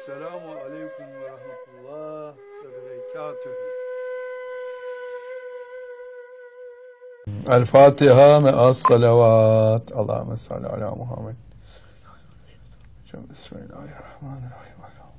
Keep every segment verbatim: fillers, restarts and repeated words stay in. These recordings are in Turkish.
Esselamu Aleyküm ve Rahmetullah ve Berekatühü. El Fatiha me'as salavat. Allahümme salli ala Muhammed. Bismillahirrahmanirrahim.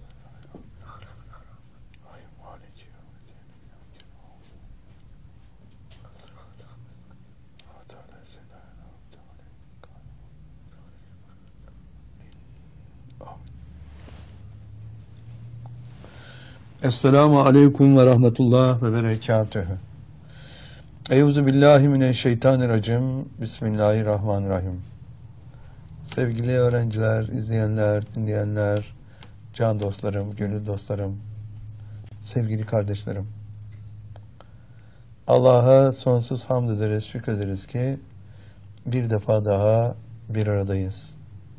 Esselamu Aleyküm ve Rahmetullah ve Berekatühü. Eyûzü billahi mineşşeytanirracim. Bismillahirrahmanirrahim. Sevgili öğrenciler, izleyenler, dinleyenler, can dostlarım, gönül dostlarım, sevgili kardeşlerim. Allah'a sonsuz hamd ederiz, şükrederiz ki bir defa daha bir aradayız.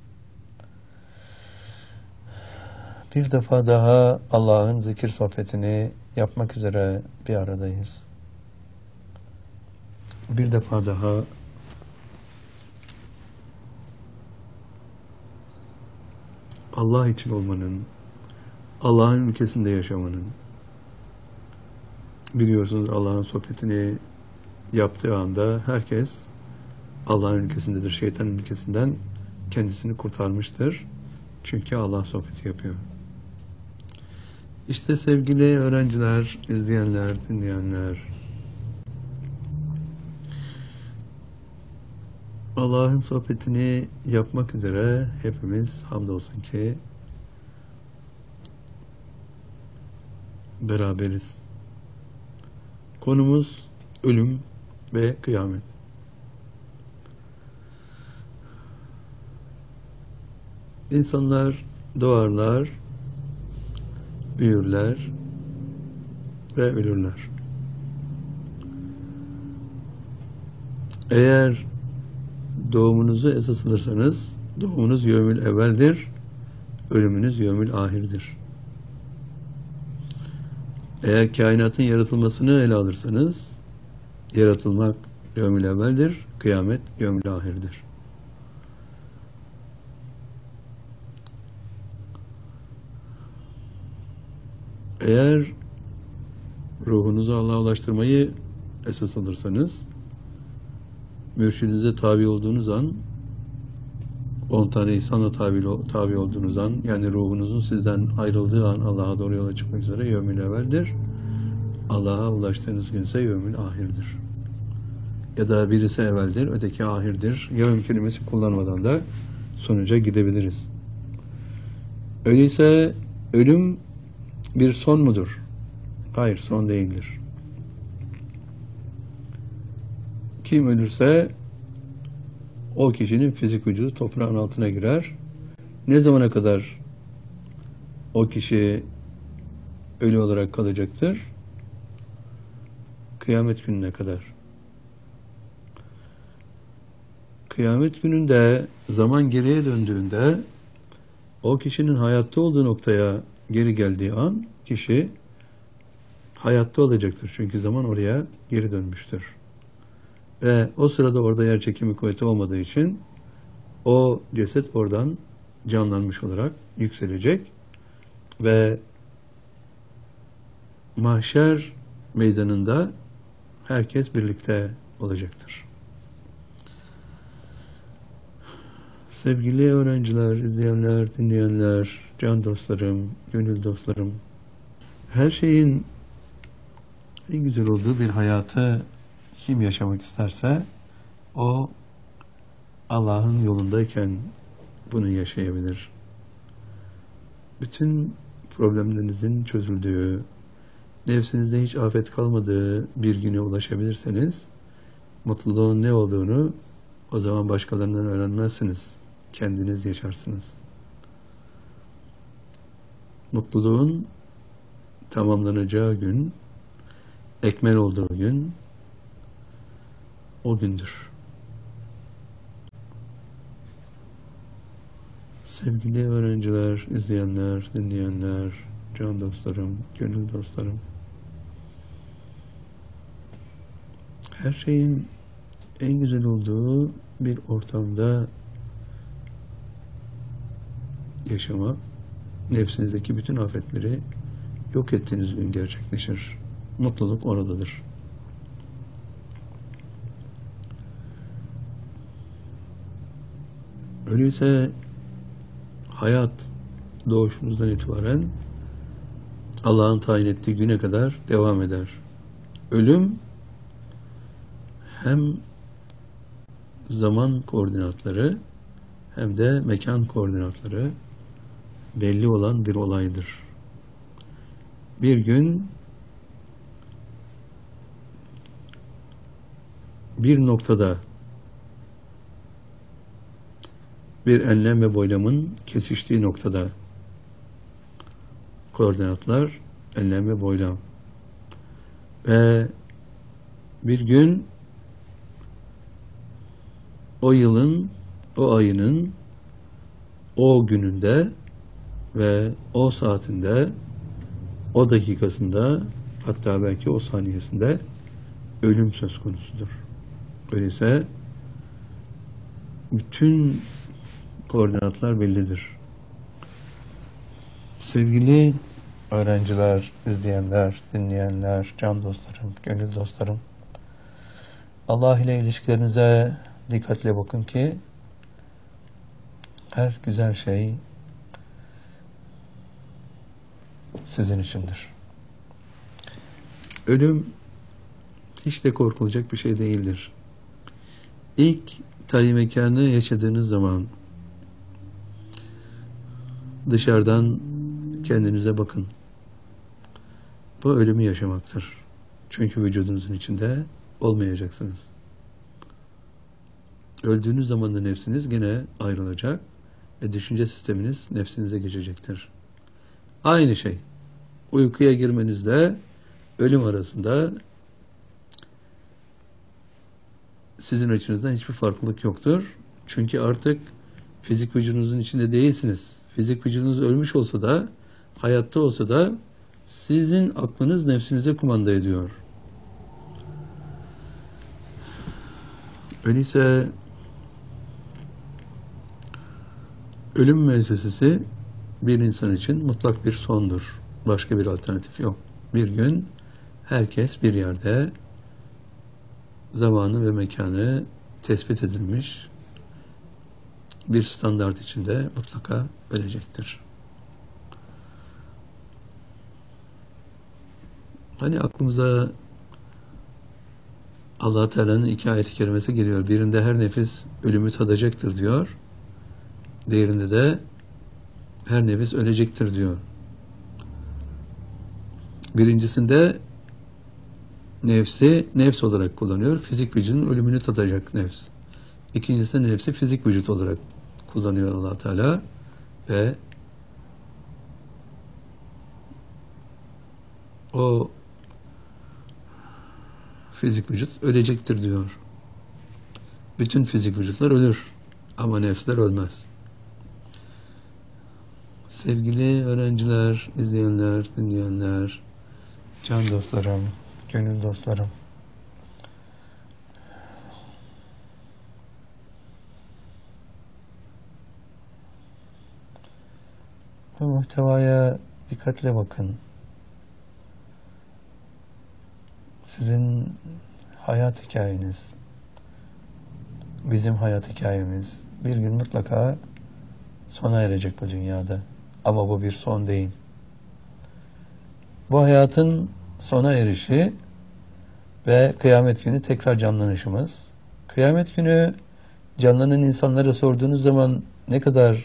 Bir defa daha Allah'ın zikir sohbetini yapmak üzere bir aradayız. Bir defa daha Allah için olmanın, Allah'ın ülkesinde yaşamanın, biliyorsunuz Allah'ın sohbetini yaptığı anda herkes Allah'ın ülkesindedir, şeytanın ülkesinden kendisini kurtarmıştır. Çünkü Allah sohbeti yapıyor. İşte sevgili öğrenciler, izleyenler, dinleyenler, Allah'ın sohbetini yapmak üzere hepimiz hamdolsun ki beraberiz. Konumuz ölüm ve kıyamet. İnsanlar doğarlar, büyürler ve ölürler. Eğer doğumunuzu esas alırsanız, doğumunuz yevmül evveldir, ölümünüz yevmül ahirdir. Eğer kainatın yaratılmasını ele alırsanız, yaratılmak yevmül evveldir, kıyamet yevmül ahirdir. Eğer ruhunuzu Allah'a ulaştırmayı esas alırsanız, mürşidinize tabi olduğunuz an, on tane insanla tabi, tabi olduğunuz an, yani ruhunuzun sizden ayrıldığı an Allah'a doğru yola çıkmak üzere yevmül evveldir. Allah'a ulaştığınız günse yevmül ahirdir. Ya da birisi evveldir, öteki ahirdir. Yevm kelimesi kullanmadan da sonuca gidebiliriz. Öyleyse ölüm bir son mudur? Hayır, son değildir. Kim ölürse o kişinin fizik vücudu toprağın altına girer. Ne zamana kadar o kişi ölü olarak kalacaktır? Kıyamet gününe kadar. Kıyamet gününde zaman geriye döndüğünde o kişinin hayatta olduğu noktaya geri geldiği an kişi hayatta olacaktır. Çünkü zaman oraya geri dönmüştür. Ve o sırada orada yer çekimi kuvveti olmadığı için o ceset oradan canlanmış olarak yükselecek ve mahşer meydanında herkes birlikte olacaktır. Sevgili öğrenciler, izleyenler, dinleyenler, can dostlarım, gönül dostlarım, her şeyin en güzel olduğu bir hayatı kim yaşamak isterse o Allah'ın yolundayken bunu yaşayabilir. Bütün problemlerinizin çözüldüğü, nefsinizde hiç afet kalmadığı bir güne ulaşabilirseniz mutluluğun ne olduğunu o zaman başkalarından öğrenmezsiniz. Kendiniz yaşarsınız. Mutluluğun tamamlanacağı gün, ekmel olduğu gün o gündür. Sevgili öğrenciler, izleyenler, dinleyenler, can dostlarım, gönül dostlarım, her şeyin en güzel olduğu bir ortamda yaşamak nefsinizdeki bütün afetleri yok ettiğiniz gün gerçekleşir. Mutluluk oradadır. Öyleyse hayat doğuşunuzdan itibaren Allah'ın tayin ettiği güne kadar devam eder. Ölüm hem zaman koordinatları hem de mekan koordinatları belli olan bir olaydır. Bir gün bir noktada bir enlem ve boylamın kesiştiği noktada koordinatlar enlem ve boylam ve bir gün o yılın, o ayının, o gününde ve o saatinde, o dakikasında, hatta belki o saniyesinde ölüm söz konusudur. Öyleyse bütün koordinatlar bellidir. Sevgili öğrenciler, izleyenler, dinleyenler, can dostlarım, gönül dostlarım, Allah ile ilişkilerinize dikkatle bakın ki her güzel şey sizin içindir. Ölüm hiç de korkulacak bir şey değildir. İlk tayin mekanı yaşadığınız zaman dışarıdan kendinize bakın. Bu ölümü yaşamaktır. Çünkü vücudunuzun içinde olmayacaksınız. Öldüğünüz zaman da nefsiniz gene ayrılacak ve düşünce sisteminiz nefsinize geçecektir. Aynı şey. Uykuya girmenizle ölüm arasında sizin açınızdan hiçbir farklılık yoktur. Çünkü artık fizik vücudunuzun içinde değilsiniz. Fizik vücudunuz ölmüş olsa da, hayatta olsa da sizin aklınız nefsinize kumanda ediyor. Öyleyse ölüm müessesesi bir insan için mutlak bir sondur. Başka bir alternatif yok. Bir gün herkes bir yerde zamanı ve mekanı tespit edilmiş bir standart içinde mutlaka ölecektir. Hani aklımıza Allah Teala'nın iki ayet-i kerimesi geliyor. Birinde her nefis ölümü tadacaktır diyor. Diğerinde de her nefis ölecektir diyor. Birincisinde nefsi nefs olarak kullanıyor. Fizik vücudun ölümünü tadacak nefs. İkincisinde nefsi fizik vücut olarak kullanıyor Allah Teala ve o fizik vücut ölecektir diyor. Bütün fizik vücutlar ölür ama nefsler ölmez. Sevgili öğrenciler, izleyenler, dinleyenler, can dostlarım, gönül dostlarım, bu muhtevaya dikkatle bakın. Sizin hayat hikayeniz, bizim hayat hikayemiz bir gün mutlaka sona erecek bu dünyada. Ama bu bir son değil. Bu hayatın sona erişi ve kıyamet günü tekrar canlanışımız. Kıyamet günü canlanan insanlara sorduğunuz zaman ne kadar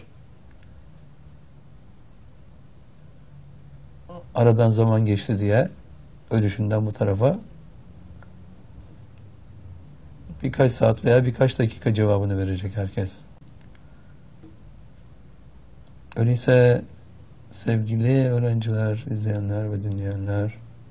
aradan zaman geçti diye ölüşünden bu tarafa birkaç saat veya birkaç dakika cevabını verecek herkes. Öyleyse sevgili öğrenciler, izleyenler ve dinleyenler,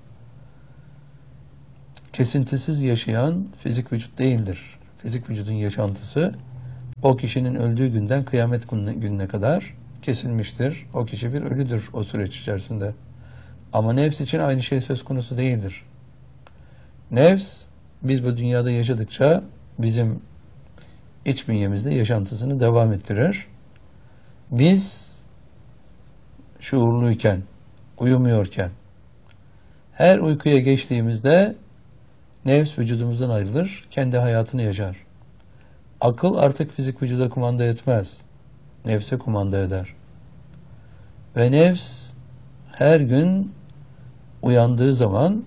kesintisiz yaşayan fizik vücut değildir. Fizik vücudun yaşantısı o kişinin öldüğü günden kıyamet gününe kadar kesilmiştir. O kişi bir ölüdür o süreç içerisinde. Ama nefs için aynı şey söz konusu değildir. Nefs, biz bu dünyada yaşadıkça bizim iç bünyemizde yaşantısını devam ettirir. Biz şuurluyken, uyumuyorken. Her uykuya geçtiğimizde nefs vücudumuzdan ayrılır, kendi hayatını yaşar. Akıl artık fizik vücuda kumanda etmez. Nefse kumanda eder. Ve nefs her gün uyandığı zaman,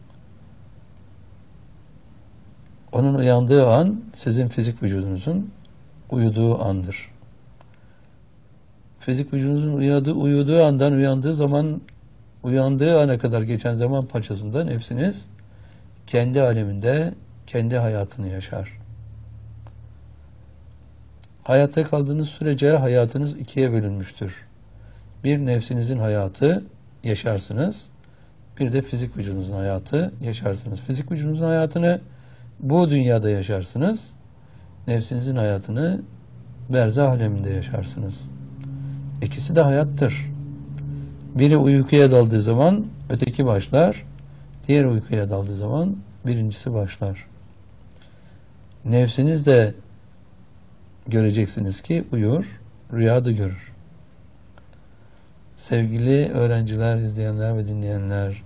onun uyandığı an sizin fizik vücudunuzun uyuduğu andır. Fizik vücudunuzun uyandığı, uyuduğu andan uyandığı zaman, uyandığı ana kadar geçen zaman parçasında nefsiniz kendi aleminde, kendi hayatını yaşar. Hayatta kaldığınız sürece hayatınız ikiye bölünmüştür. Bir nefsinizin hayatı yaşarsınız, bir de fizik vücudunuzun hayatı yaşarsınız. Fizik vücudunuzun hayatını bu dünyada yaşarsınız, nefsinizin hayatını berzah aleminde yaşarsınız. İkisi de hayattır. Biri uykuya daldığı zaman öteki başlar, diğer uykuya daldığı zaman birincisi başlar. Nefsiniz de göreceksiniz ki uyur, rüyada görür. Sevgili öğrenciler, izleyenler ve dinleyenler,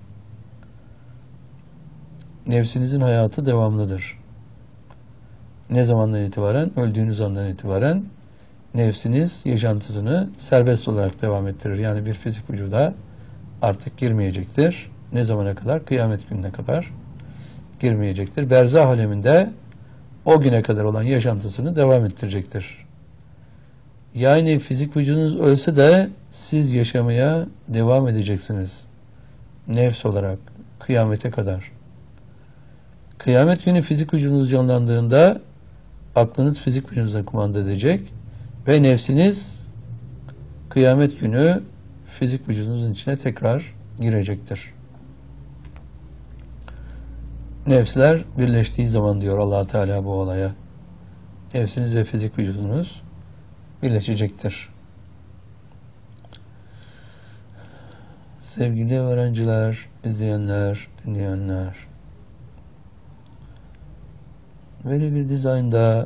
nefsinizin hayatı devamlıdır. Ne zamandan itibaren? Öldüğünüz andan itibaren nefsiniz yaşantısını serbest olarak devam ettirir. Yani bir fizik vücuda artık girmeyecektir. Ne zamana kadar? Kıyamet gününe kadar girmeyecektir. Berzah aleminde o güne kadar olan yaşantısını devam ettirecektir. Yani fizik vücudunuz ölse de siz yaşamaya devam edeceksiniz. Nefs olarak kıyamete kadar. Kıyamet günü fizik vücudunuz canlandığında aklınız fizik vücudunuza kumanda edecek ve nefsiniz kıyamet günü fizik vücudunuzun içine tekrar girecektir. Nefsler birleştiği zaman diyor Allah Teala bu olaya. Nefsiniz ve fizik vücudunuz birleşecektir. Sevgili öğrenciler, izleyenler, dinleyenler, böyle bir dizaynda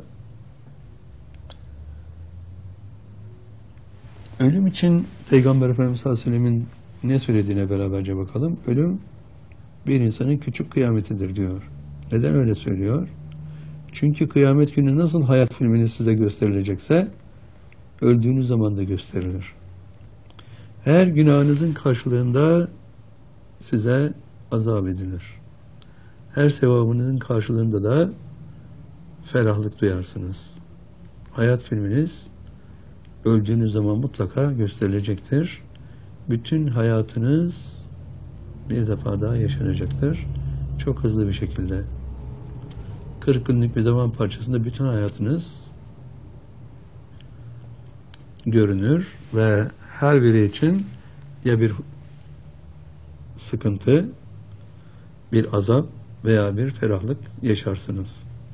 ölüm için Peygamber Efendimiz sallallahu aleyhi ve sellem'in ne söylediğine beraberce bakalım. Ölüm bir insanın küçük kıyametidir diyor. Neden öyle söylüyor? Çünkü kıyamet günü nasıl hayat filmini size gösterilecekse öldüğünüz zaman da gösterilir. Her günahınızın karşılığında size azap edilir. Her sevabınızın karşılığında da ferahlık duyarsınız. Hayat filminiz öldüğünüz zaman mutlaka gösterilecektir. Bütün hayatınız bir defa daha yaşanacaktır. Çok hızlı bir şekilde. kırk günlük bir zaman parçasında bütün hayatınız görünür ve her biri için ya bir sıkıntı, bir azap veya bir ferahlık yaşarsınız.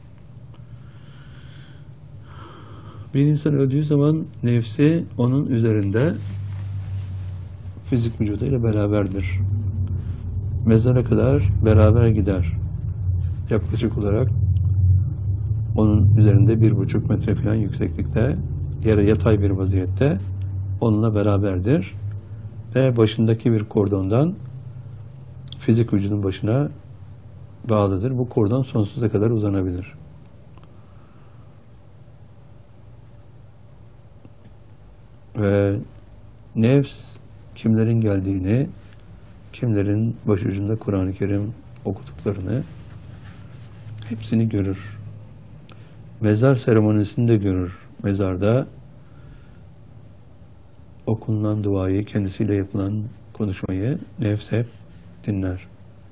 Bir insan öldüğü zaman nefsi onun üzerinde fizik vücuduyla beraberdir. Mezara kadar beraber gider. Yaklaşık olarak onun üzerinde bir buçuk metre falan yükseklikte, yere yatay bir vaziyette onunla beraberdir. Ve başındaki bir kordondan fizik vücudun başına bağlıdır. Bu kordon sonsuza kadar uzanabilir. Ve nefs kimlerin geldiğini, kimlerin başucunda Kur'an-ı Kerim okuduklarını hepsini görür. Mezar seremonisini de görür. Mezarda okunan duayı, kendisiyle yapılan konuşmayı nefs hep dinler.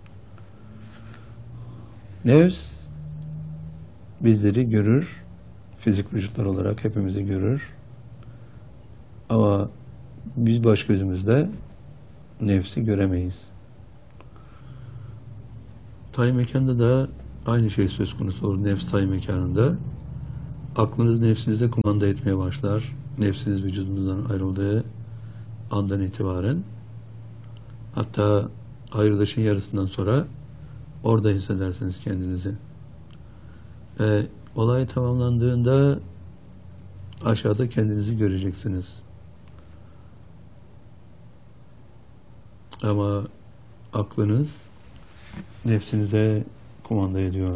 Nefs bizleri görür, fizik vücutlar olarak hepimizi görür. Ama biz baş gözümüzle nefsi göremeyiz. Tay mekanda da aynı şey söz konusu olur. Nefs tay mekanında. Aklınız nefsinize kumanda etmeye başlar. Nefsiniz vücudunuzdan ayrıldığı andan itibaren. Hatta ayrılışın yarısından sonra orada hissedersiniz kendinizi. Ve olay tamamlandığında aşağıda kendinizi göreceksiniz. Ama aklınız nefsinize kumanda ediyor.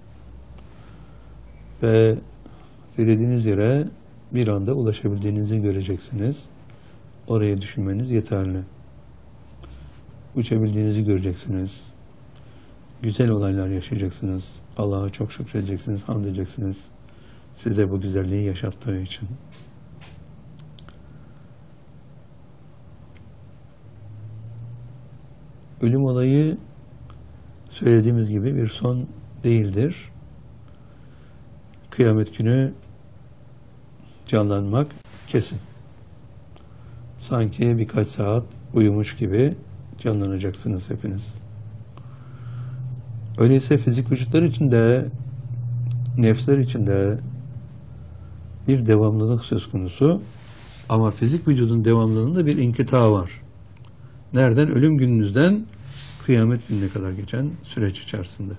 Ve dilediğiniz yere bir anda ulaşabildiğinizi göreceksiniz. Orayı düşünmeniz yeterli. Uçabildiğinizi göreceksiniz. Güzel olaylar yaşayacaksınız. Allah'a çok şükredeceksiniz, hamd edeceksiniz. Size bu güzelliği yaşattığı için. Ölüm olayı söylediğimiz gibi bir son değildir. Kıyamet günü canlanmak kesin. Sanki birkaç saat uyumuş gibi canlanacaksınız hepiniz. Öyleyse fizik vücutlar içinde, nefsler içinde bir devamlılık söz konusu. Ama fizik vücudun devamlılığında bir inkıta var. Nereden? Ölüm gününüzden kıyamet gününe kadar geçen süreç içerisinde.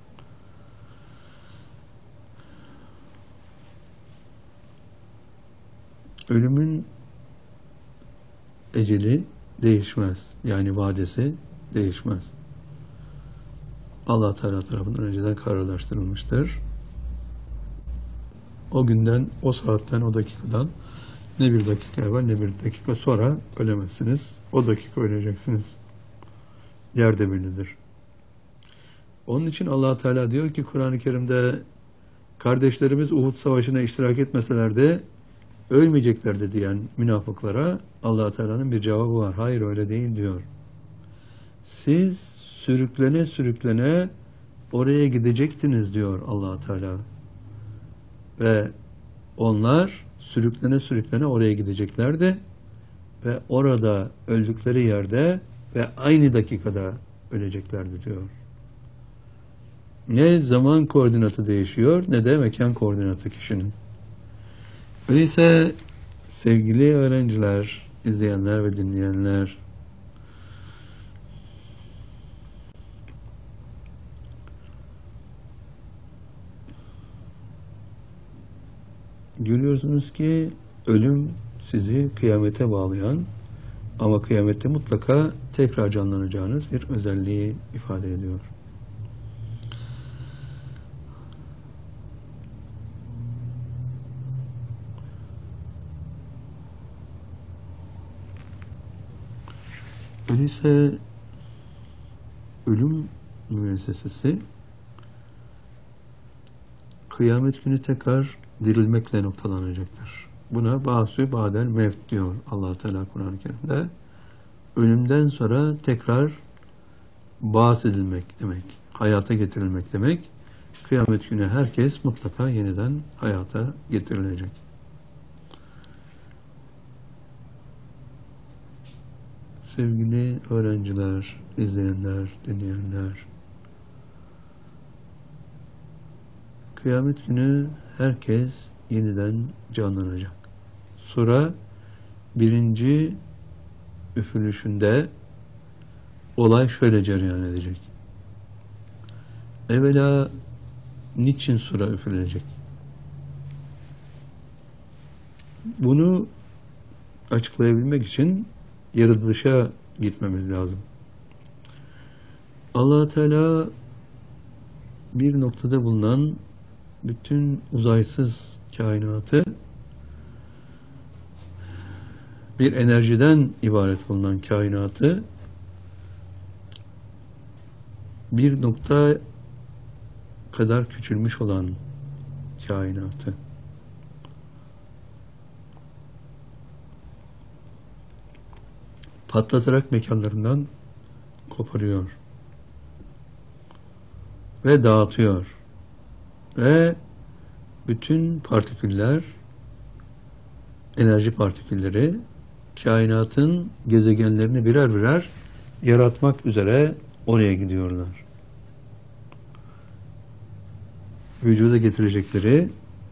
Ölümün eceli değişmez. Yani vadesi değişmez. Allah Teala tarafından önceden kararlaştırılmıştır. O günden, o saatten, o dakikadan ne bir dakika evvel ne bir dakika sonra ölemezsiniz. O dakika öleceksiniz. Yerde bellidir. Onun için Allah Teala diyor ki Kur'an-ı Kerim'de kardeşlerimiz Uhud Savaşı'na iştirak etmeseler de ölmeyeceklerdi diyen münafıklara Allah Teala'nın bir cevabı var. Hayır öyle değil diyor. Siz sürüklene sürüklene oraya gidecektiniz diyor Allah Teala. Ve onlar sürüklene sürüklene oraya gideceklerdi ve orada öldükleri yerde ve aynı dakikada öleceklerdi diyor. Ne zaman koordinatı değişiyor ne de mekan koordinatı kişinin. Öyleyse sevgili öğrenciler, izleyenler ve dinleyenler, görüyorsunuz ki ölüm sizi kıyamete bağlayan ama kıyamette mutlaka tekrar canlanacağınız bir özelliği ifade ediyor. Öyleyse ölüm müessesesi kıyamet günü tekrar dirilmekle noktalanacaktır. Buna ba'sü ba'del mevt diyor Allah Teala Kur'an-ı Kerim'de. Ölümden sonra tekrar ba's edilmek demek, hayata getirilmek demek. Kıyamet günü herkes mutlaka yeniden hayata getirilecek. Sevgili öğrenciler, izleyenler, dinleyenler, kıyamet günü herkes yeniden canlanacak. Sura birinci üfürüşünde olay şöyle cereyan edecek. Evvela niçin sura üfürülecek? Bunu açıklayabilmek için yaratılışa gitmemiz lazım. Allah Teala bir noktada bulunan bütün uzaysız kainatı bir enerjiden ibaret bulunan kainatı bir nokta kadar küçülmüş olan kainatı patlatarak mekanlarından koparıyor ve dağıtıyor ve bütün partiküller, enerji partikülleri kainatın gezegenlerini birer birer yaratmak üzere oraya gidiyorlar. Vücuda getirecekleri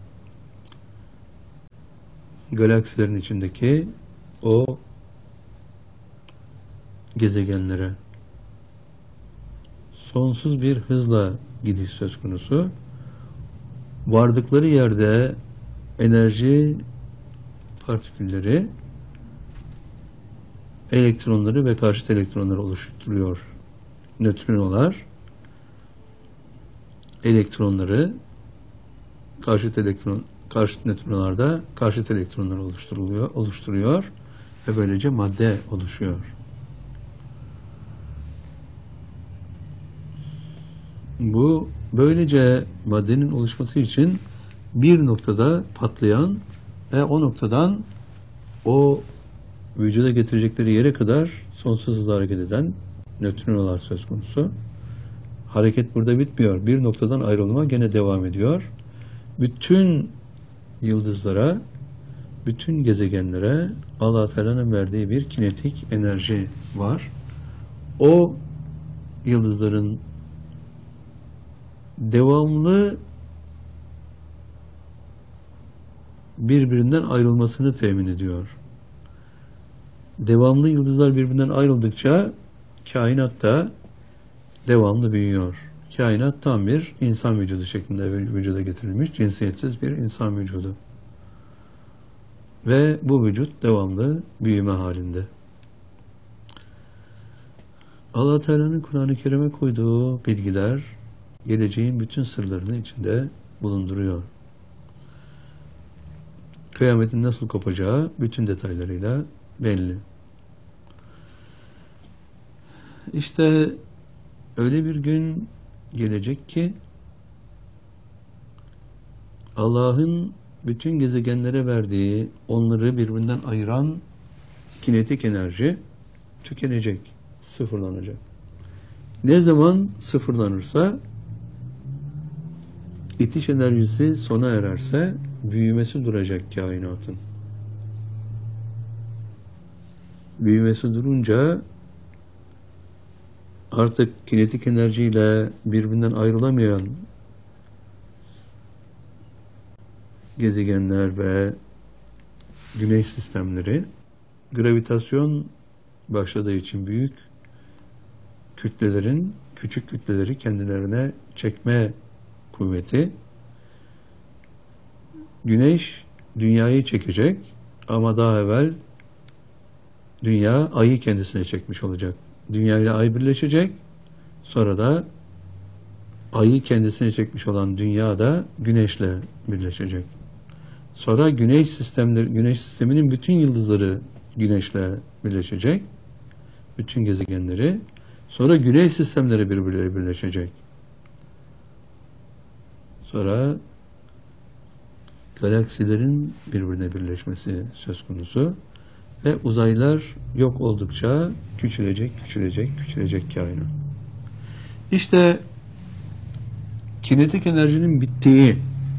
galaksilerin içindeki o gezegenlere sonsuz bir hızla gidiş söz konusu. Vardıkları yerde enerji partikülleri elektronları ve karşıt elektronları oluşturuyor. Nötrinolar elektronları, karşıt elektron karşıt nötrinolarda karşıt elektronları oluşturuluyor, oluşturuyor ve böylece madde oluşuyor. Bu böylece maddenin oluşması için bir noktada patlayan ve o noktadan o vücuda getirecekleri yere kadar sonsuz hızla hareket eden nötrinolar söz konusu. Hareket burada bitmiyor. Bir noktadan ayrılma gene devam ediyor. Bütün yıldızlara, bütün gezegenlere Allah-u Teala'nın verdiği bir kinetik enerji var. O yıldızların devamlı birbirinden ayrılmasını temin ediyor. Devamlı yıldızlar birbirinden ayrıldıkça kainat da devamlı büyüyor. Kainat tam bir insan vücudu şeklinde vücuda getirilmiş, cinsiyetsiz bir insan vücudu. Ve bu vücut devamlı büyüme halinde. Allah Teala'nın Kur'an-ı Kerim'e koyduğu bilgiler geleceğin bütün sırlarını içinde bulunduruyor. Kıyametin nasıl kopacağı bütün detaylarıyla belli. İşte öyle bir gün gelecek ki Allah'ın bütün gezegenlere verdiği, onları birbirinden ayıran kinetik enerji tükenecek, sıfırlanacak. Ne zaman sıfırlanırsa, itiş enerjisi sona ererse büyümesi duracak kainatın. Büyümesi durunca artık kinetik enerjiyle birbirinden ayrılamayan gezegenler ve güneş sistemleri, gravitasyon başladığı için büyük kütlelerin küçük kütleleri kendilerine çekme kuvveti, güneş dünyayı çekecek ama daha evvel dünya ayı kendisine çekmiş olacak. Dünya ile ay birleşecek, sonra da ayı kendisine çekmiş olan dünya da güneşle birleşecek. Sonra güneş sistemleri, güneş sisteminin bütün yıldızları güneşle birleşecek, bütün gezegenleri. Sonra güneş sistemleri birbirleriyle birleşecek. Sonra galaksilerin birbirine birleşmesi söz konusu ve uzaylar yok oldukça küçülecek, küçülecek, küçülecek kainat. İşte kinetik enerjinin bittiği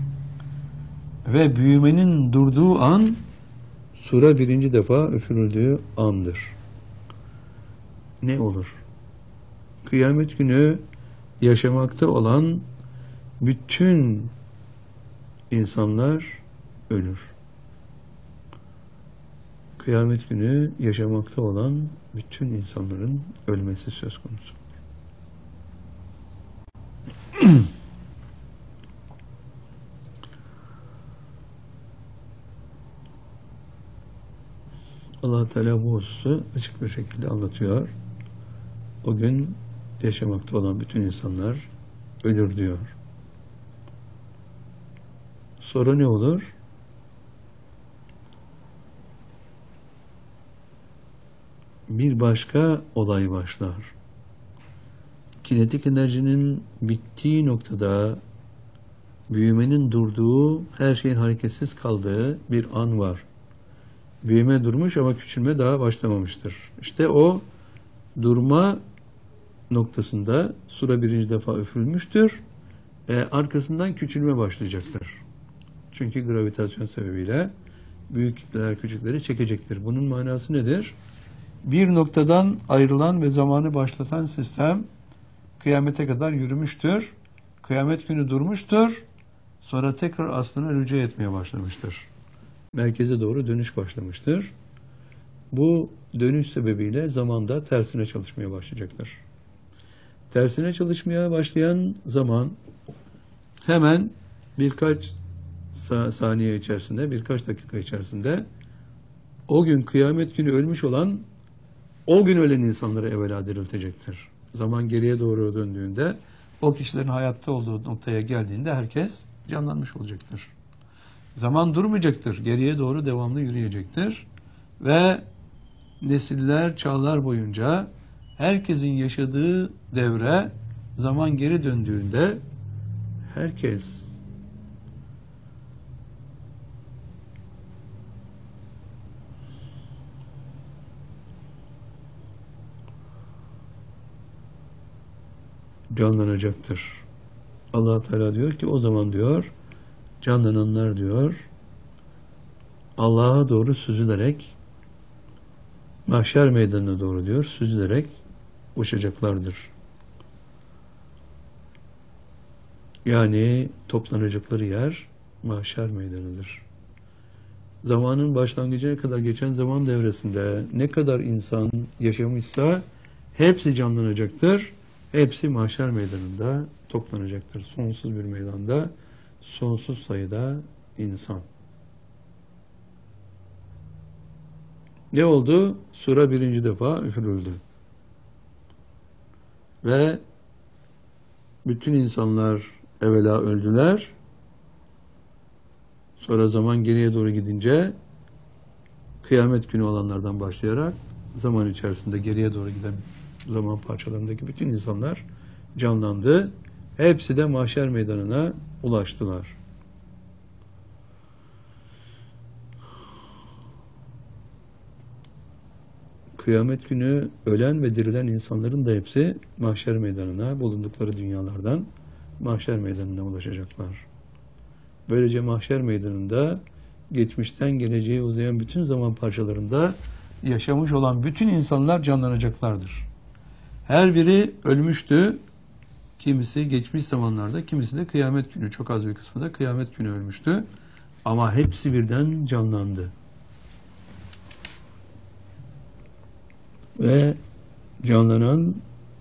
ve büyümenin durduğu an sura birinci defa üfürüldüğü andır. Ne olur? Kıyamet günü yaşamakta olan bütün insanlar ölür. Kıyamet günü yaşamakta olan bütün insanların ölmesi söz konusu. Allah Teala bu hususu açık bir şekilde anlatıyor. O gün yaşamakta olan bütün insanlar ölür diyor. Sonra ne olur? Bir başka olay başlar. Kinetik enerjinin bittiği noktada büyümenin durduğu, her şeyin hareketsiz kaldığı bir an var. Büyüme durmuş ama küçülme daha başlamamıştır. İşte o durma noktasında sura birinci defa üfürülmüştür. E, arkasından küçülme başlayacaktır. Çünkü gravitasyon sebebiyle büyük kitleler küçükleri çekecektir. Bunun manası nedir? Bir noktadan ayrılan ve zamanı başlatan sistem kıyamete kadar yürümüştür. Kıyamet günü durmuştur. Sonra tekrar aslına rücu etmeye başlamıştır. Merkeze doğru dönüş başlamıştır. Bu dönüş sebebiyle zamanda tersine çalışmaya başlayacaktır. Tersine çalışmaya başlayan zaman hemen birkaç saniye içerisinde, birkaç dakika içerisinde o gün kıyamet günü ölmüş olan O gün ölen insanları evvela diriltecektir. Zaman geriye doğru döndüğünde, o kişilerin hayatta olduğu noktaya geldiğinde herkes canlanmış olacaktır. Zaman durmayacaktır. Geriye doğru devamlı yürüyecektir. Ve nesiller, çağlar boyunca herkesin yaşadığı devre zaman geri döndüğünde herkes canlanacaktır. Allah Teala diyor ki o zaman diyor canlananlar diyor Allah'a doğru süzülerek mahşer meydanına doğru diyor süzülerek uçacaklardır. Yani toplanacakları yer mahşer meydanıdır. Zamanın başlangıcına kadar geçen zaman devresinde ne kadar insan yaşamışsa hepsi canlanacaktır. Hepsi mahşer meydanında toplanacaktır. Sonsuz bir meydanda, sonsuz sayıda insan. Ne oldu? Sura birinci defa üfürüldü. Ve bütün insanlar evvela öldüler. Sonra zaman geriye doğru gidince kıyamet günü olanlardan başlayarak zaman içerisinde geriye doğru giden zaman parçalarındaki bütün insanlar canlandı. Hepsi de mahşer meydanına ulaştılar. Kıyamet günü ölen ve dirilen insanların da hepsi mahşer meydanına, bulundukları dünyalardan mahşer meydanına ulaşacaklar. Böylece mahşer meydanında geçmişten geleceğe uzayan bütün zaman parçalarında yaşamış olan bütün insanlar canlanacaklardır. Her biri ölmüştü. Kimisi geçmiş zamanlarda, kimisi de kıyamet günü, çok az bir kısmı da kıyamet günü ölmüştü. Ama hepsi birden canlandı. Ve canlanan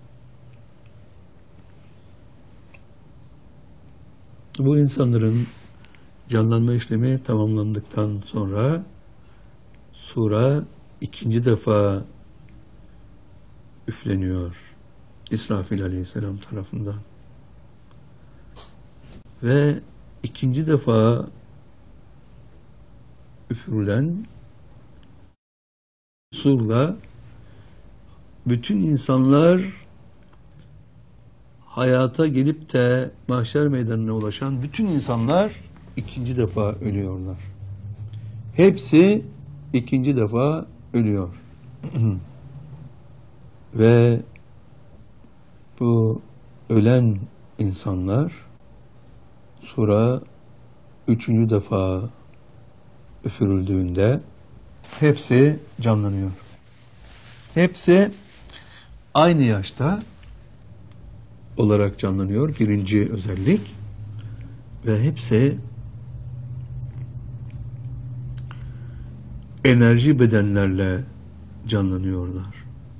bu insanların canlanma işlemi tamamlandıktan sonra sura ikinci defa üfleniyor İsrafil Aleyhisselam tarafından. Ve ikinci defa üfürülen surla bütün insanlar hayata gelip de mahşer meydanına ulaşan bütün insanlar ikinci defa ölüyorlar. Hepsi ikinci defa ölüyor. Ve bu ölen insanlar sura üçüncü defa üfürüldüğünde hepsi canlanıyor. Hepsi aynı yaşta olarak canlanıyor. Birinci özellik. Ve hepsi enerji bedenlerle canlanıyorlar.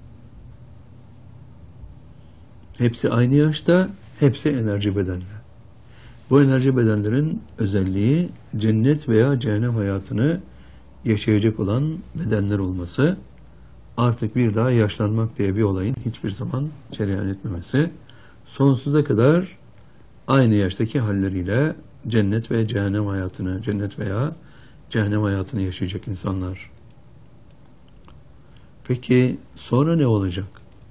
Hepsi aynı yaşta, hepsi enerji bedenle. Bu enerji bedenlerin özelliği cennet veya cehennem hayatını yaşayacak olan bedenler olması, artık bir daha yaşlanmak diye bir olayın hiçbir zaman cereyan etmemesi, sonsuza kadar aynı yaştaki halleriyle cennet ve cehennem hayatını, cennet veya cehennem hayatını yaşayacak insanlar. Peki sonra ne olacak?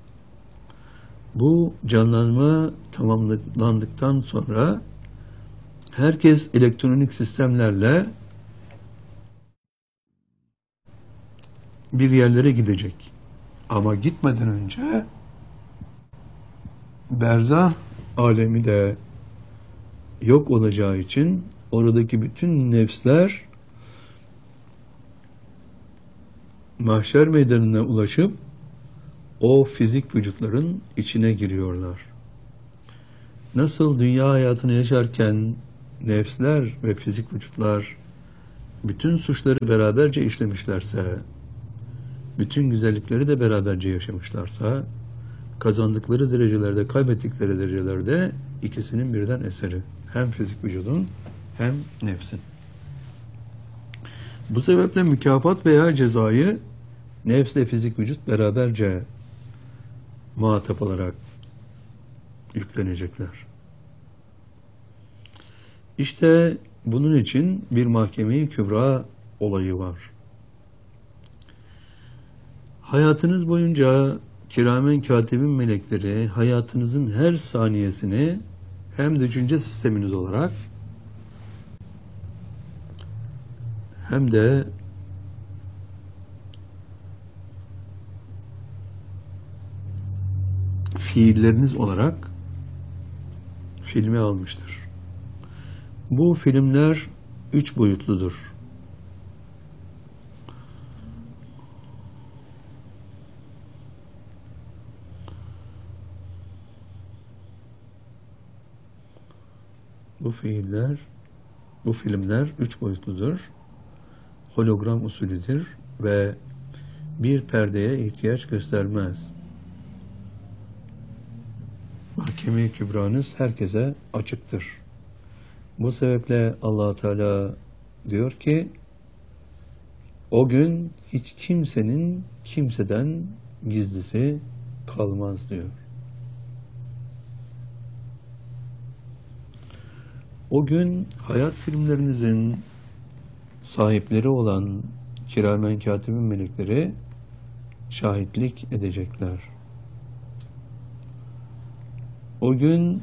Bu canlanma tamamlandıktan sonra herkes elektronik sistemlerle bir yerlere gidecek. Ama gitmeden önce berzah alemi de yok olacağı için oradaki bütün nefsler mahşer meydanına ulaşıp o fizik vücutların içine giriyorlar. Nasıl dünya hayatını yaşarken nefsler ve fizik vücutlar bütün suçları beraberce işlemişlerse, bütün güzellikleri de beraberce yaşamışlarsa, kazandıkları derecelerde, kaybettikleri derecelerde ikisinin birden eseri. Hem fizik vücudun hem nefsin. Bu sebeple mükafat veya cezayı nefsle fizik vücut beraberce muhatap olarak yüklenecekler. İşte bunun için bir mahkeme-i kübra olayı var. Hayatınız boyunca kiramen katibin melekleri hayatınızın her saniyesini hem düşünce sisteminiz olarak hem de fiilleriniz olarak filme almıştır. Bu filmler üç boyutludur. Bu fiiller, bu filmler üç boyutludur. Hologram usulüdür ve bir perdeye ihtiyaç göstermez. Mahkeme-i Kübra'nız herkese açıktır. Bu sebeple Allah Teala diyor ki, o gün hiç kimsenin kimseden gizlisi kalmaz diyor. O gün hayat filmlerinizin sahipleri olan kiramen katibin melekleri şahitlik edecekler. O gün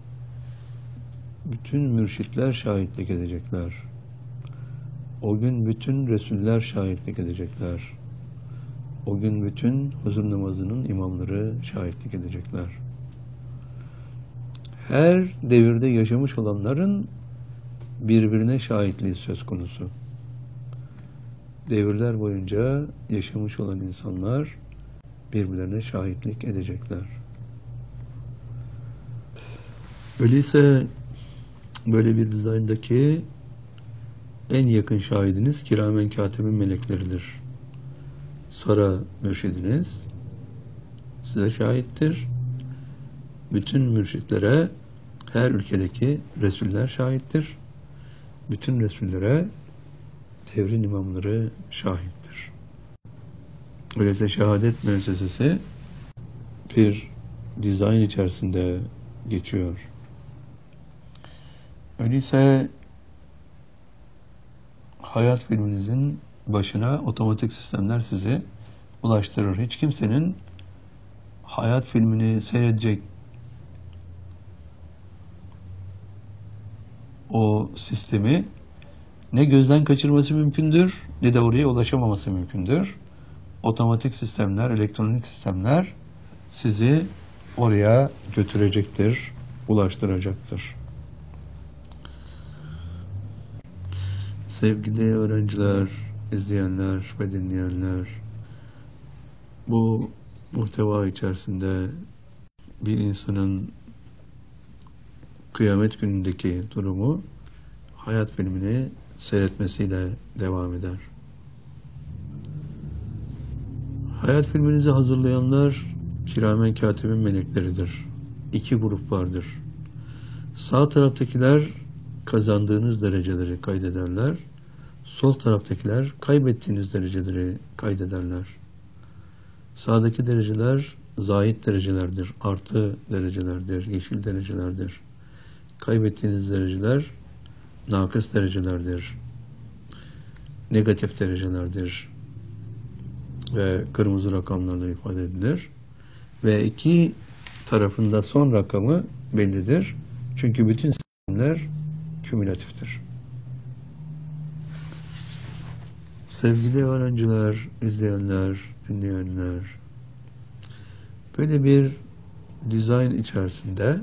bütün mürşitler şahitlik edecekler. O gün bütün Resuller şahitlik edecekler. O gün bütün huzur namazının imamları şahitlik edecekler. Her devirde yaşamış olanların birbirine şahitliği söz konusu. Devirler boyunca yaşamış olan insanlar birbirlerine şahitlik edecekler. Öyleyse böyle bir dizayndaki en yakın şahidiniz kiramen katibin melekleridir. Sonra mürşidiniz size şahittir. Bütün mürşitlere her ülkedeki Resuller şahittir. Bütün Resullere devrin imamları şahittir. Öyleyse şehadet müessesesi bir dizayn içerisinde geçiyor. Öyleyse hayat filminizin başına otomatik sistemler sizi ulaştırır. Hiç kimsenin hayat filmini seyredecek o sistemi ne gözden kaçırması mümkündür, ne de oraya ulaşamaması mümkündür. Otomatik sistemler, elektronik sistemler sizi oraya götürecektir, ulaştıracaktır. Sevgili öğrenciler, izleyenler ve dinleyenler, bu muhteva içerisinde bir insanın kıyamet günündeki durumu hayat filmini seyretmesiyle devam eder. Hayat filminizi hazırlayanlar kiramen katibin melekleridir. İki grup vardır. Sağ taraftakiler kazandığınız dereceleri kaydederler. Sol taraftakiler kaybettiğiniz dereceleri kaydederler. Sağdaki dereceler zahit derecelerdir, artı derecelerdir, yeşil derecelerdir. Kaybettiğiniz dereceler nakıs derecelerdir, negatif derecelerdir ve kırmızı rakamlarla ifade edilir. Ve iki tarafında son rakamı bellidir. Çünkü bütün sistemler kümülatiftir. Sevgili öğrenciler, izleyenler, dinleyenler, böyle bir dizayn içerisinde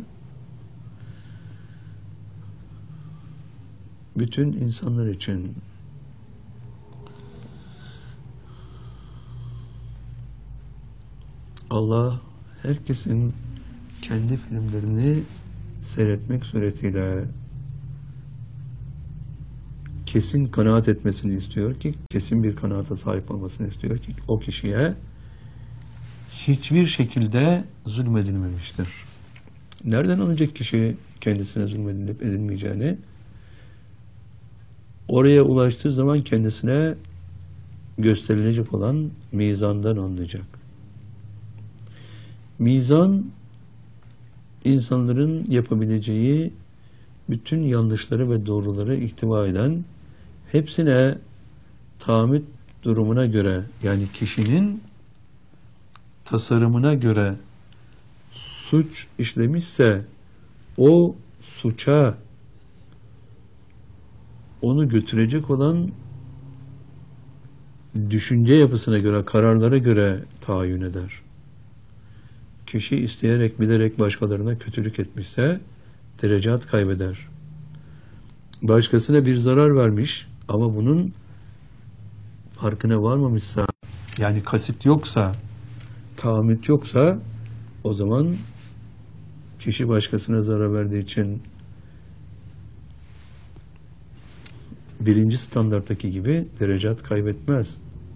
bütün insanlar için Allah herkesin kendi filmlerini seyretmek suretiyle kesin kanaat etmesini istiyor ki, kesin bir kanaata sahip olmasını istiyor ki o kişiye hiçbir şekilde zulmedilmemiştir. Nereden anlayacak kişi kendisine zulmedilip edilmeyeceğini? Oraya ulaştığı zaman kendisine gösterilecek olan mizandan anlayacak. Mizan, insanların yapabileceği bütün yanlışları ve doğruları ihtiva eden, hepsine tahammül durumuna göre, yani kişinin tasarımına göre suç işlemişse o suça onu götürecek olan düşünce yapısına göre, kararlara göre tayin eder. Kişi isteyerek, bilerek başkalarına kötülük etmişse derecat kaybeder. Başkasına bir zarar vermiş ama bunun farkına varmamışsa, yani kasıt yoksa, tahammüt yoksa, o zaman kişi başkasına zarar verdiği için birinci standarttaki gibi derecat kaybetmez.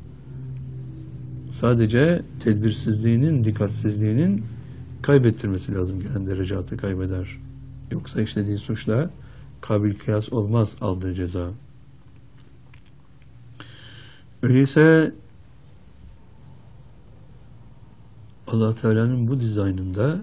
Sadece tedbirsizliğinin, dikkatsizliğinin kaybettirmesi lazım, gelen derecatı kaybeder. Yoksa işlediği suçla kabil kıyas olmaz aldığı ceza. Öyleyse Allah Teala'nın bu dizaynında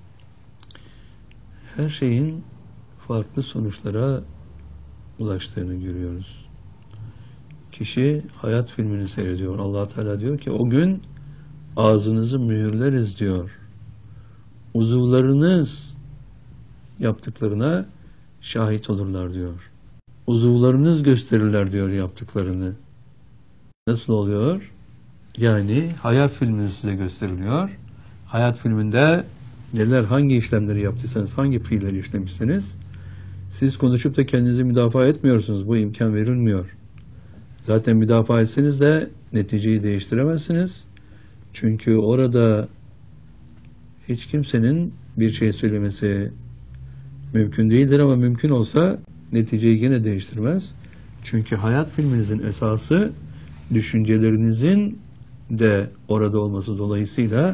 her şeyin farklı sonuçlara ulaştığını görüyoruz. Kişi hayat filmini seyrediyor. Allah Teala diyor ki o gün ağzınızı mühürleriz diyor. Uzuvlarınız yaptıklarına şahit olurlar diyor. Uzuvlarınız gösterirler diyor yaptıklarını. Nasıl oluyor? Yani hayat filmini size gösteriliyor. Hayat filminde neler, hangi işlemleri yaptıysanız, hangi fiilleri işlemişseniz, siz konuşup da kendinizi müdafaa etmiyorsunuz. Bu imkan verilmiyor. Zaten müdafaa etseniz de neticeyi değiştiremezsiniz. Çünkü orada hiç kimsenin bir şey söylemesi mümkün değildir, ama mümkün olsa neticeyi yine değiştirmez. Çünkü hayat filminizin esası düşüncelerinizin de orada olması dolayısıyla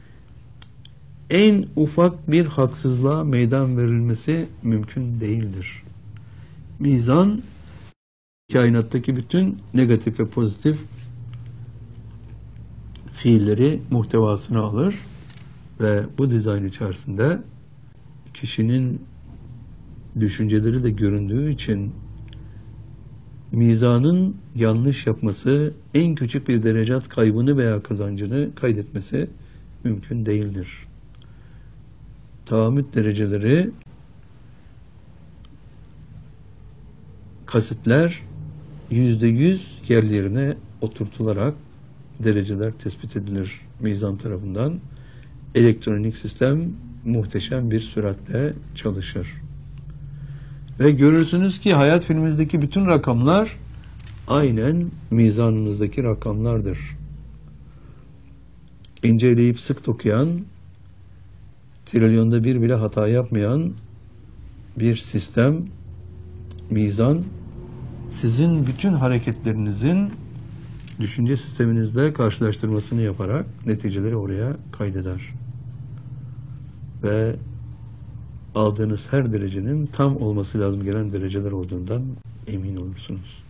en ufak bir haksızlığa meydan verilmesi mümkün değildir. Mizan, kainattaki bütün negatif ve pozitif fiilleri muhtevasına alır ve bu dizayn içerisinde kişinin düşünceleri de göründüğü için mizanın yanlış yapması, en küçük bir derecat kaybını veya kazancını kaydetmesi mümkün değildir. Tahammüt dereceleri, kasıtlar yüzde yüz yerlerine oturtularak dereceler tespit edilir mizan tarafından. Elektronik sistem muhteşem bir süratle çalışır. Ve görürsünüz ki hayat filmimizdeki bütün rakamlar aynen mizanımızdaki rakamlardır. İnceleyip sık dokuyan, trilyonda bir bile hata yapmayan bir sistem, mizan, sizin bütün hareketlerinizin düşünce sisteminizle karşılaştırmasını yaparak neticeleri oraya kaydeder. Ve aldığınız her derecenin tam olması lazım gelen dereceler olduğundan emin olursunuz.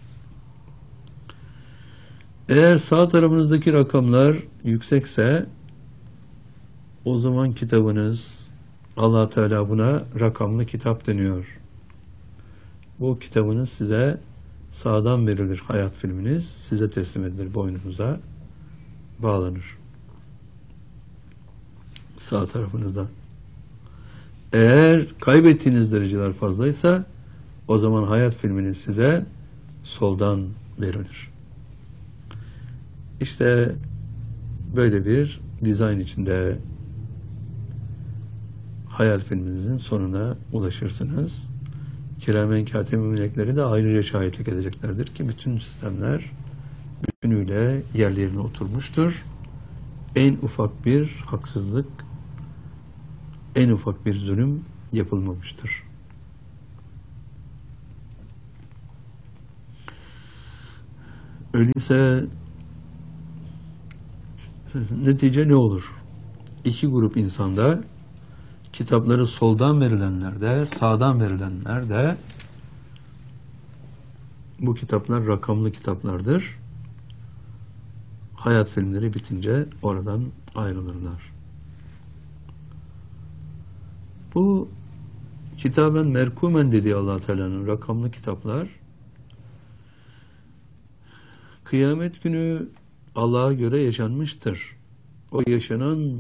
Eğer sağ tarafınızdaki rakamlar yüksekse, o zaman kitabınız, Allah Teala buna rakamlı kitap deniyor. Bu kitabınız size sağdan verilir, hayat filminiz size teslim edilir, boynunuza bağlanır. Sağ tarafınızda. Eğer kaybettiğiniz dereceler fazlaysa, o zaman hayat filminiz size soldan verilir. İşte böyle bir dizayn içinde hayal filminizin sonuna ulaşırsınız. Kiramen kâtibîn melekleri de ayrıca şahitlik edeceklerdir ki bütün sistemler bütünüyle yerlerine oturmuştur. En ufak bir haksızlık, en ufak bir zulüm yapılmamıştır. Öyleyse netice ne olur? İki grup insanda, kitapları soldan verilenler de, sağdan verilenler de, bu kitaplar rakamlı kitaplardır. hayat filmleri bitince oradan ayrılırlar. Bu kitaben merkumen dediği Allah Teala'nın rakamlı kitaplar kıyamet günü Allah'a göre yaşanmıştır. O yaşanan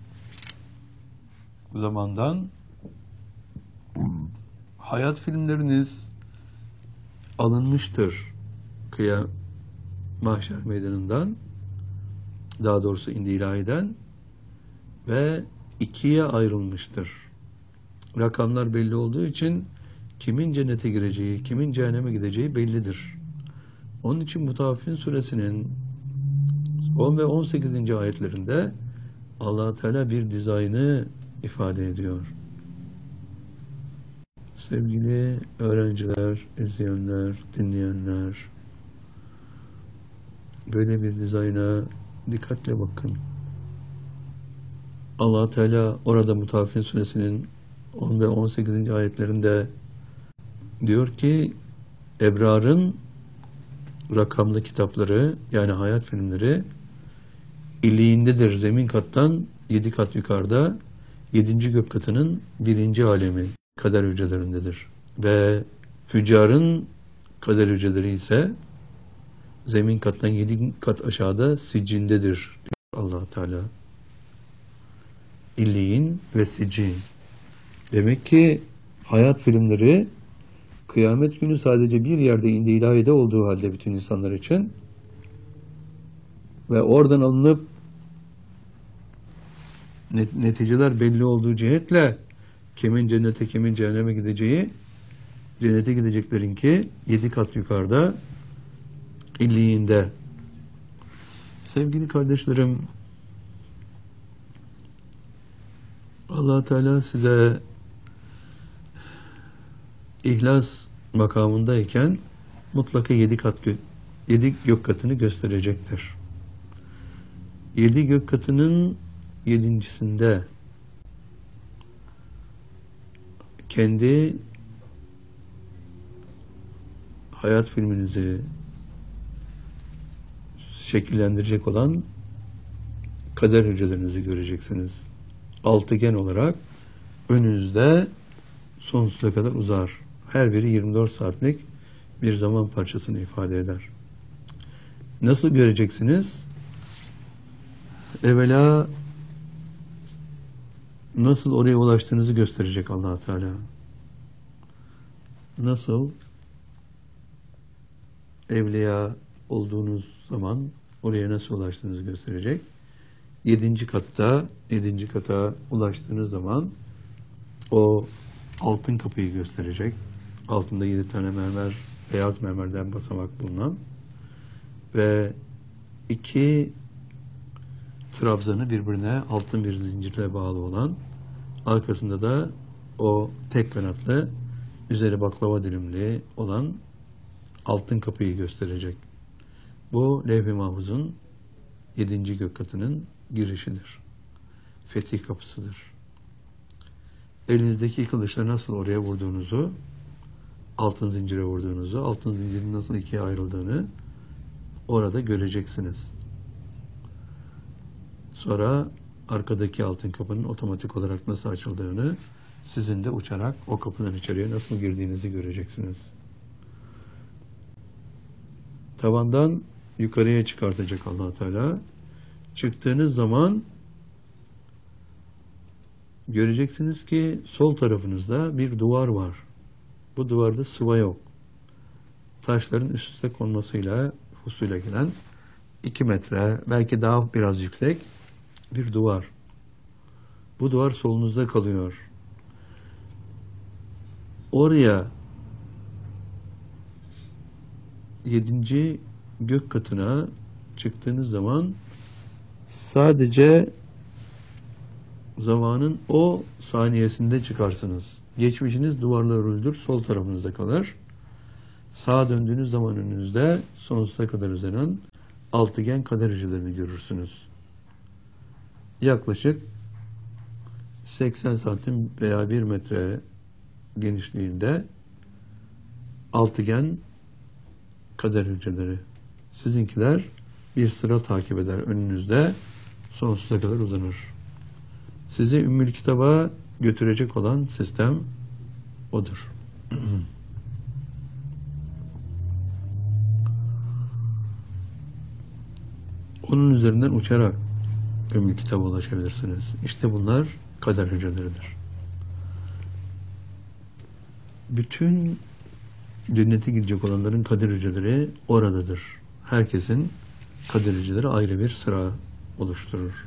zamandan hayat filmleriniz alınmıştır. Kıyam mahşer meydanından, daha doğrusu indi ilahiden ve ikiye ayrılmıştır. Rakamlar belli olduğu için kimin cennete gireceği, kimin cehenneme gideceği bellidir. Onun için Mutaffifin suresinin on ve on sekizinci ayetlerinde Allah Teala bir dizaynı ifade ediyor. Sevgili öğrenciler, izleyenler, dinleyenler, böyle bir dizayna dikkatle bakın. Allah Teala orada Mutaffifin suresinin on ve on sekizinci ayetlerinde diyor ki ebrarın rakamlı kitapları, yani hayat filmleri iliğindedir. Zemin kattan yedi kat yukarıda, yedinci gök katının birinci alemi kader hücrelerindedir. Ve füccarın kader hücreleri ise zemin kattan yedi kat aşağıda siccindedir Allah Teala. İlliğin ve siccin. Demek ki hayat filmleri kıyamet günü sadece bir yerde indi ilahide olduğu halde bütün insanlar için ve oradan alınıp neticeler belli olduğu cihetle kimin cennete kimin cehenneme gideceği, cennete gideceklerinki yedi kat yukarıda illiğinde. Sevgili kardeşlerim, Allah Teala size İhlas makamındayken mutlaka yedi kat yedi gök katını gösterecektir. Yedi gök katının yedincisinde kendi hayat filminizi şekillendirecek olan kader hücrelerinizi göreceksiniz. Altıgen olarak önünüzde sonsuza kadar uzar. Her biri yirmi dört saatlik bir zaman parçasını ifade eder. Nasıl göreceksiniz? Evvela nasıl oraya ulaştığınızı gösterecek Allah Teala. Nasıl evliya olduğunuz zaman oraya nasıl ulaştığınızı gösterecek. Yedinci katta, yedinci kata ulaştığınız zaman o altın kapıyı gösterecek. Altında yedi tane mermer, beyaz mermerden basamak bulunan ve iki trabzanı birbirine altın bir zincirle bağlı olan, arkasında da o tek kanatlı, üzeri baklava dilimli olan altın kapıyı gösterecek. Bu Levh-i Mahfuz'un yedinci gök katının girişidir. Fetih kapısıdır. Elinizdeki kılıçla nasıl oraya vurduğunuzu, altın zincire vurduğunuzu, altın zincirin nasıl ikiye ayrıldığını orada göreceksiniz. Sonra arkadaki altın kapının otomatik olarak nasıl açıldığını, sizin de uçarak o kapıdan içeriye nasıl girdiğinizi göreceksiniz. Tavandan yukarıya çıkartacak Allah Teala. Çıktığınız zaman göreceksiniz ki sol tarafınızda bir duvar var. Bu duvarda sıva yok. Taşların üst üste konmasıyla husule gelen iki metre, belki daha biraz yüksek bir duvar. Bu duvar solunuzda kalıyor. Oraya yedinci gök katına çıktığınız zaman sadece zamanın o saniyesinde çıkarsınız. Geçmişiniz duvarla örülüdür, sol tarafınızda kalır. Sağa döndüğünüz zaman önünüzde sonsuza kadar uzanan altıgen kader hücrelerini görürsünüz. Yaklaşık seksen santim veya bir metre genişliğinde altıgen kader hücreleri. Sizinkiler bir sıra takip eder önünüzde, sonsuza kadar uzanır. Sizi Ümmül Kitab'a götürecek olan sistem odur. Onun üzerinden uçarak Ümmül Kitab'a ulaşabilirsiniz. İşte bunlar kader hücreleridir. Bütün cennete gidecek olanların kader hücreleri oradadır. Herkesin kader hücreleri ayrı bir sıra oluşturur.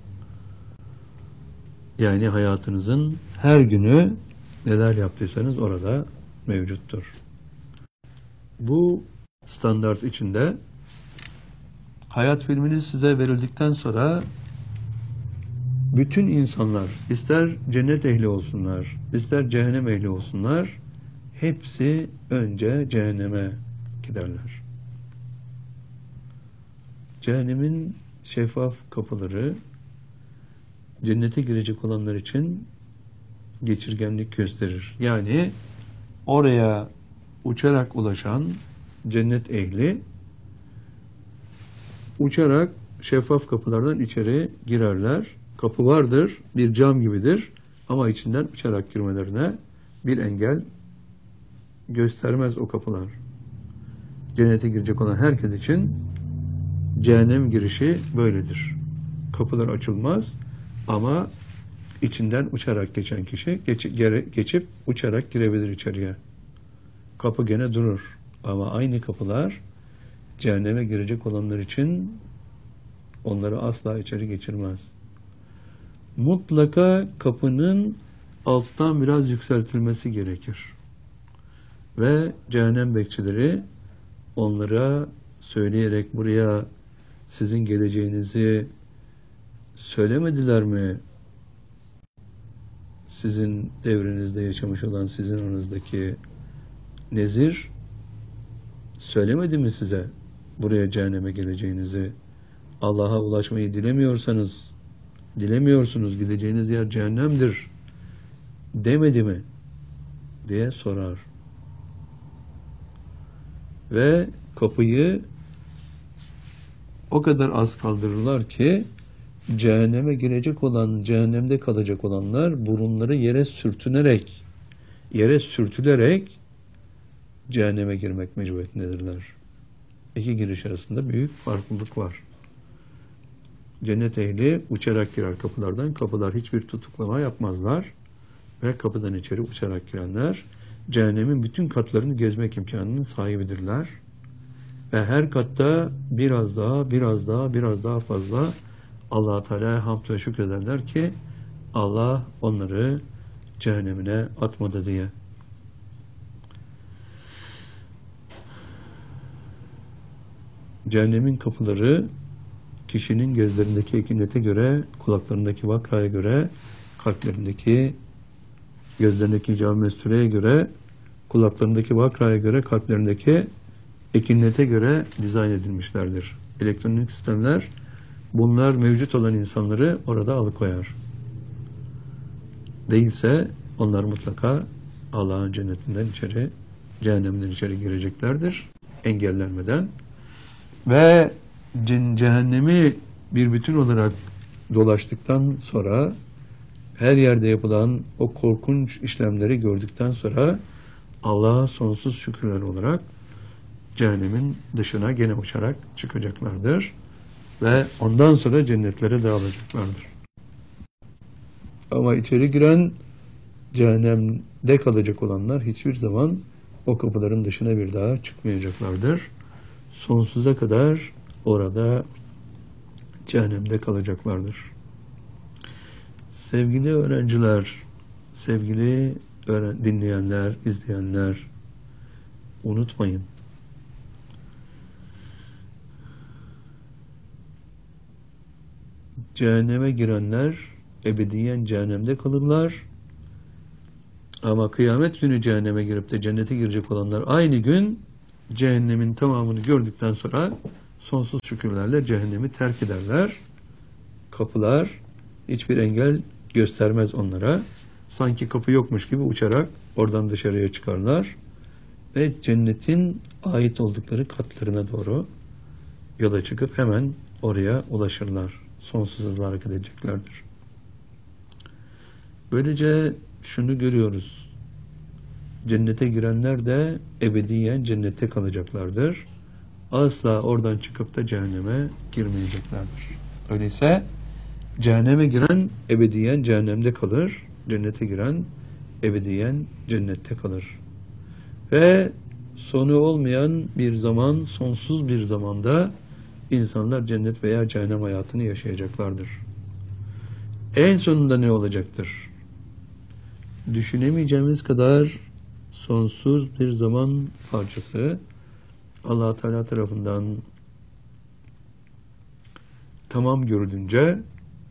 Yani hayatınızın her günü neler yaptıysanız orada mevcuttur. Bu standart içinde hayat filminiz size verildikten sonra bütün insanlar, ister cennet ehli olsunlar, ister cehennem ehli olsunlar, hepsi önce cehenneme giderler. Cehennemin şeffaf kapıları cennete girecek olanlar için geçirgenlik gösterir. Yani oraya uçarak ulaşan cennet ehli uçarak şeffaf kapılardan içeri girerler. Kapı vardır, bir cam gibidir ama içinden uçarak girmelerine bir engel göstermez o kapılar. Cennete girecek olan herkes için cehennem girişi böyledir. Kapılar açılmaz ama içinden uçarak geçen kişi geç, geçip uçarak girebilir içeriye. Kapı gene durur ama aynı kapılar cehenneme girecek olanlar için onları asla içeri geçirmez. Mutlaka kapının alttan biraz yükseltilmesi gerekir. Ve cehennem bekçileri onlara söyleyerek buraya sizin geleceğinizi söylemediler mi? Sizin devrinizde yaşamış olan sizin aranızdaki nezir söylemedi mi size buraya cehenneme geleceğinizi? Allah'a ulaşmayı dilemiyorsanız, dilemiyorsunuz, gideceğiniz yer cehennemdir demedi mi diye sorar. Ve kapıyı o kadar az kaldırırlar ki cehenneme girecek olan, cehennemde kalacak olanlar burunları yere sürtünerek, yere sürtülerek cehenneme girmek mecburiyetindedirler. İki giriş arasında büyük farklılık var. Cennet ehli uçarak girer kapılardan. Kapılar hiçbir tutuklama yapmazlar. Ve kapıdan içeri uçarak girenler cehennemin bütün katlarını gezmek imkanının sahibidirler. Ve her katta biraz daha, biraz daha, biraz daha fazla Allah-u Teala'ya hamd ve şükrederler ki Allah onları cehennemine atmadı diye. Cehennemin kapıları kişinin gözlerindeki ekinete göre, kulaklarındaki vakraya göre, kalplerindeki, gözlerindeki icab-ı mestureye göre, kulaklarındaki vakraya göre, kalplerindeki ekinete göre dizayn edilmişlerdir. Elektronik sistemler bunlar mevcut olan insanları orada alıkoyar. Değilse onlar mutlaka Allah'ın cennetinden içeri, cehennemden içeri gireceklerdir. Engellenmeden. Ve cehennemi bir bütün olarak dolaştıktan sonra her yerde yapılan o korkunç işlemleri gördükten sonra Allah'a sonsuz şükürler olarak cehennemin dışına gene uçarak çıkacaklardır. Ve ondan sonra cennetlere dağılacaklardır. Ama içeri giren cehennemde kalacak olanlar hiçbir zaman o kapıların dışına bir daha çıkmayacaklardır. Sonsuza kadar orada cehennemde kalacaklardır. Sevgili öğrenciler, sevgili öğren dinleyenler, izleyenler, unutmayın. Cehenneme girenler ebediyen cehennemde kalırlar. Ama kıyamet günü cehenneme girip de cennete girecek olanlar aynı gün cehennemin tamamını gördükten sonra sonsuz şükürlerle cehennemi terk ederler. Kapılar hiçbir engel göstermez onlara. Sanki kapı yokmuş gibi uçarak oradan dışarıya çıkarlar ve cennetin ait oldukları katlarına doğru yola çıkıp hemen oraya ulaşırlar. Sonsuz hızla hareket edeceklerdir. Böylece şunu görüyoruz. Cennete girenler de ebediyen cennette kalacaklardır. Asla oradan çıkıp da cehenneme girmeyeceklerdir. Öyleyse cehenneme giren ebediyen cehennemde kalır. Cennete giren ebediyen cennette kalır. Ve sonu olmayan bir zaman, sonsuz bir zamanda insanlar cennet veya cehennem hayatını yaşayacaklardır. En sonunda ne olacaktır? Düşünemeyeceğimiz kadar sonsuz bir zaman parçası Allah Teala tarafından tamam görülünce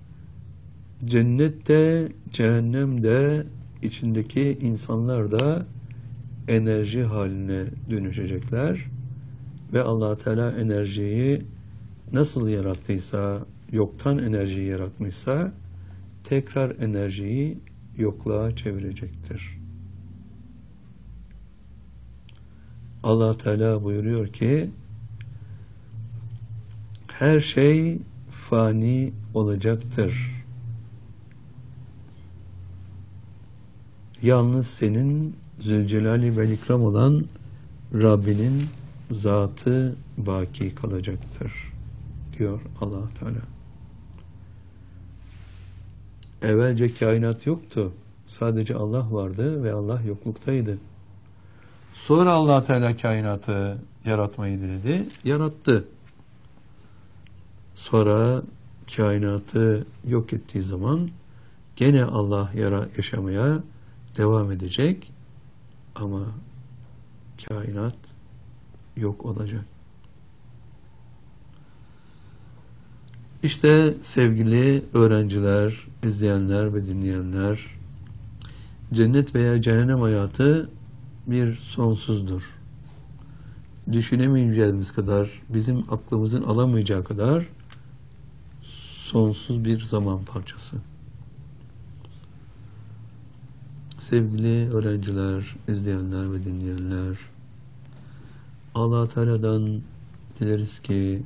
cennette, cehennemde içindeki insanlar da enerji haline dönüşecekler ve Allah Teala enerjiyi nasıl yarattıysa, yoktan enerjiyi yaratmışsa tekrar enerjiyi yokluğa çevirecektir. Allah Teala buyuruyor ki her şey fani olacaktır. Yalnız senin Zülcelali ve İkram olan Rabbinin zatı baki kalacaktır diyor Allah Teala. Evvelce kainat yoktu. Sadece Allah vardı ve Allah yokluktaydı. Sonra Allah Teala kainatı yaratmayı dedi, yarattı. Sonra kainatı yok ettiği zaman gene Allah yara yaşamaya devam edecek ama kainat yok olacak. İşte sevgili öğrenciler, izleyenler ve dinleyenler, cennet veya cehennem hayatı bir sonsuzdur. Düşünemeyeceğimiz kadar, bizim aklımızın alamayacağı kadar sonsuz bir zaman parçası. Sevgili öğrenciler, izleyenler ve dinleyenler, Allah Teala'dan dileriz ki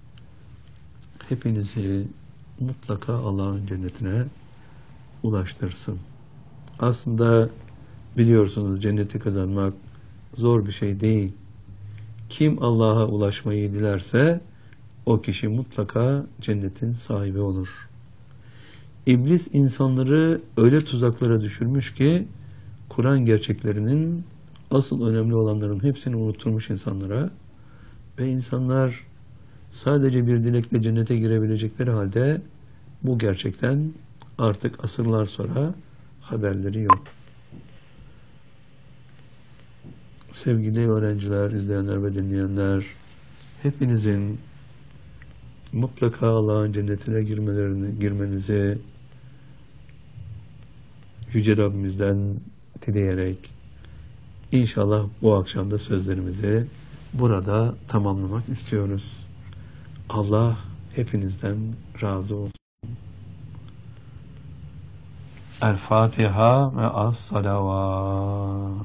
hepinizi mutlaka Allah'ın cennetine ulaştırsın. Aslında biliyorsunuz cenneti kazanmak zor bir şey değil. Kim Allah'a ulaşmayı dilerse o kişi mutlaka cennetin sahibi olur. İblis insanları öyle tuzaklara düşürmüş ki Kur'an gerçeklerinin asıl önemli olanların hepsini unutturmuş insanlara ve insanlar sadece bir dilekle cennete girebilecekleri halde bu gerçekten artık asırlar sonra haberleri yok. Sevgili öğrenciler, izleyenler ve dinleyenler, hepinizin mutlaka Allah'ın cennetine girmelerini, girmenizi Yüce Rabbimizden dileyerek inşallah bu akşam da sözlerimizi burada tamamlamak istiyoruz. Allah hepinizden razı olsun. El Fatiha ve as salavat.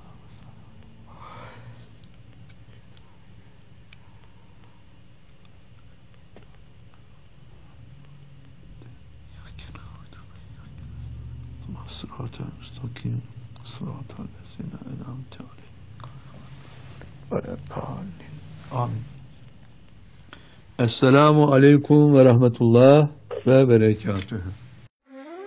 صراط المستقيم صراط الذين أنعمت عليهم غير الضالين آمين. Esselamu Aleyküm ve Rahmetullah ve Berekatühü.